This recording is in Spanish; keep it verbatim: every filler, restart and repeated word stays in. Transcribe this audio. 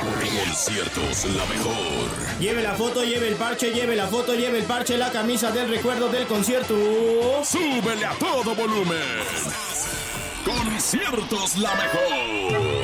Conciertos La Mejor. Lleve la foto, lleve el parche, lleve la foto, lleve el parche, la camisa del recuerdo del concierto. Súbele a todo volumen. Conciertos La Mejor.